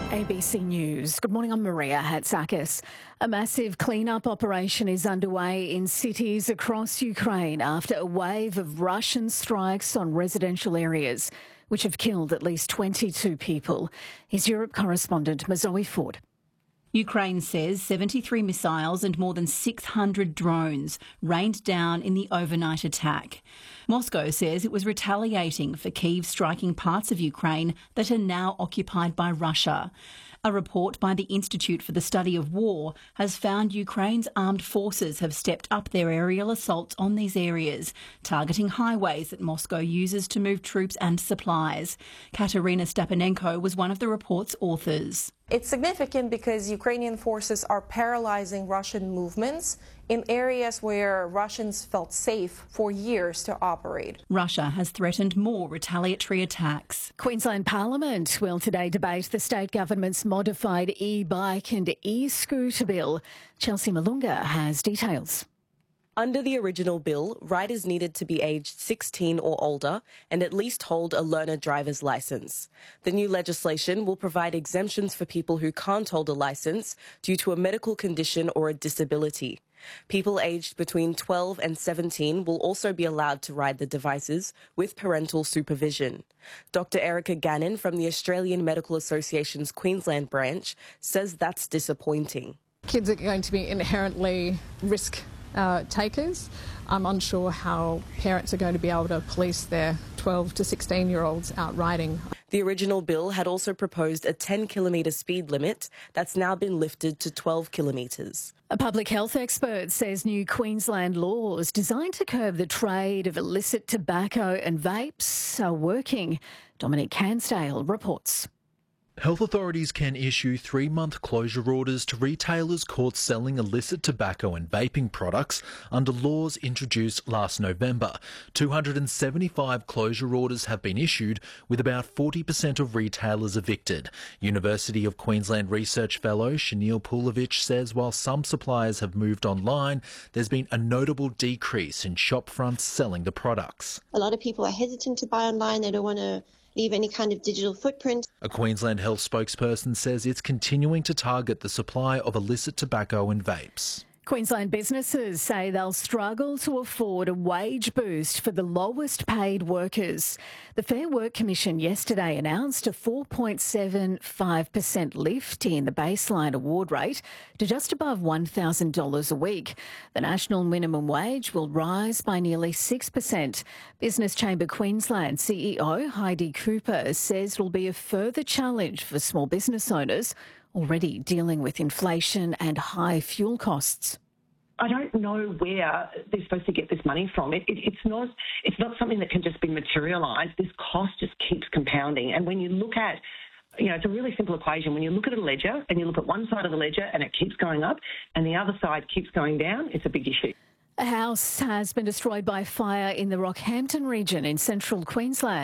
ABC News. Good morning, I'm Maria Hatzakis. A massive clean-up operation is underway in cities across Ukraine after a wave of Russian strikes on residential areas, which have killed at least 22 people. Here's Europe correspondent Mazoe Ford. Ukraine says 73 missiles and more than 600 drones rained down in the overnight attack. Moscow says it was retaliating for Kyiv striking parts of Ukraine that are now occupied by Russia. A report by the Institute for the Study of War has found Ukraine's armed forces have stepped up their aerial assaults on these areas, targeting highways that Moscow uses to move troops and supplies. Katerina Stepanenko was one of the report's authors. It's significant because Ukrainian forces are paralyzing Russian movements in areas where Russians felt safe for years to operate. Russia has threatened more retaliatory attacks. Queensland Parliament will today debate the state government's modified e-bike and e-scooter bill. Chelsea Malunga has details. Under the original bill, riders needed to be aged 16 or older and at least hold a learner driver's licence. The new legislation will provide exemptions for people who can't hold a licence due to a medical condition or a disability. People aged between 12 and 17 will also be allowed to ride the devices with parental supervision. Dr. Erica Gannon from the Australian Medical Association's Queensland branch says that's disappointing. Kids are going to be inherently risk takers. I'm unsure how parents are going to be able to police their 12 to 16-year-olds out riding. The original bill had also proposed a 10-kilometre speed limit that's now been lifted to 12 kilometres. A public health expert says new Queensland laws designed to curb the trade of illicit tobacco and vapes are working. Dominic Cansdale reports. Health authorities can issue 3-month closure orders to retailers caught selling illicit tobacco and vaping products under laws introduced last November. 275 closure orders have been issued, with about 40% of retailers evicted. University of Queensland research fellow Shanil Pulovich says while some suppliers have moved online, there's been a notable decrease in shop fronts selling the products. A lot of people are hesitant to buy online. They don't want to leave any kind of digital footprint. A Queensland Health spokesperson says it's continuing to target the supply of illicit tobacco and vapes. Queensland businesses say they'll struggle to afford a wage boost for the lowest paid workers. The Fair Work Commission yesterday announced a 4.75% lift in the baseline award rate to just above $1,000 a week. The national minimum wage will rise by nearly 6%. Business Chamber Queensland CEO Heidi Cooper says it will be a further challenge for small business owners already dealing with inflation and high fuel costs. I don't know where they're supposed to get this money from. It's not something that can just be materialised. This cost just keeps compounding. And when you look at, it's a really simple equation. When you look at a ledger and you look at one side of the ledger and it keeps going up and the other side keeps going down, it's a big issue. A house has been destroyed by fire in the Rockhampton region in central Queensland.